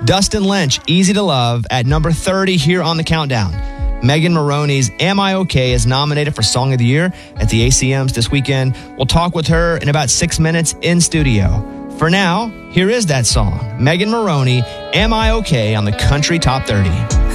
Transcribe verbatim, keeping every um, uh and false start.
Dustin Lynch, Easy to Love, at number thirty here on the countdown. Megan Maroney's Am I Okay is nominated for Song of the Year at the A C Ms this weekend. We'll talk with her in about six minutes in studio. For now, here is that song. Megan Maroney, Am I Okay on the Country Top thirty.